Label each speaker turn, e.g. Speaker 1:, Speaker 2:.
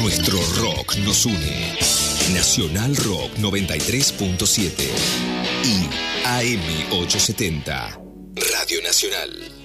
Speaker 1: Nuestro rock nos une. Nacional Rock 93.7 y AM 870. Radio Nacional.